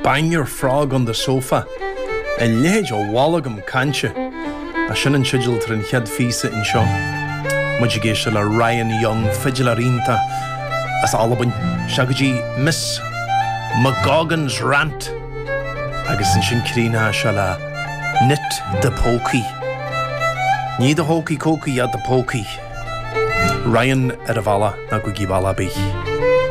bang your frog on the sofa. A leid o wallagam cancha. A shannon sigil trin head fisa in show. Mujigeshal a Ryan Young Figilarinta. As Alabin Shagaji Miss McGoggin's Rant. Agus in Shinkrina shala knit the pokey. Ní the hokey cokey at the pokey. Ryan Edavala na Gugivala be.